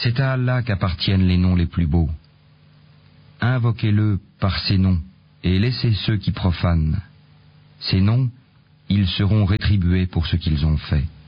C'est à Allah qu'appartiennent les noms les plus beaux. Invoquez-le par ces noms et laissez ceux qui profanent. Ces noms, ils seront rétribués pour ce qu'ils ont fait.